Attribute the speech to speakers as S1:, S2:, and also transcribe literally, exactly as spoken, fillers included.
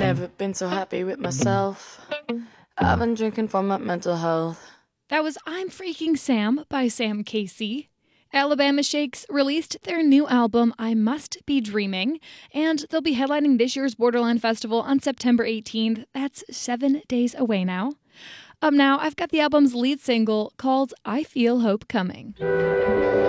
S1: Never been so happy with myself. I've been drinking for my mental health.
S2: That was I'm Freaking Sam by Sam Casey. Alabama Shakes released their new album, I Must Be Dreaming, and they'll be headlining this year's Borderland Festival on September eighteenth. That's seven days away now. Up now, I've got the album's lead single called I Feel Hope Coming.